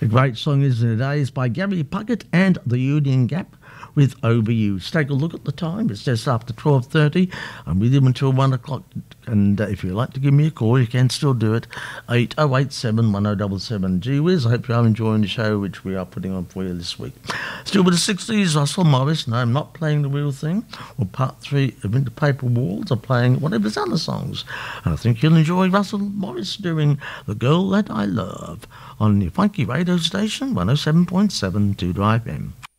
A great song is today is by Gary Puckett and the Union Gap with Over You. Let's take a look at the time. It's just after 12:30. I'm with you until 1 o'clock. And if you'd like to give me a call, you can still do it. 8087 1077. Gee whiz, I hope you are enjoying the show which we are putting on for you this week. Still with the 60s, Russell Morris. No, I'm not playing the real thing. Well, part 3 of Into Paper Walls are playing one of his other songs. And I think you'll enjoy Russell Morris doing The Girl That I Love on your funky radio station, 107.7 2 FM.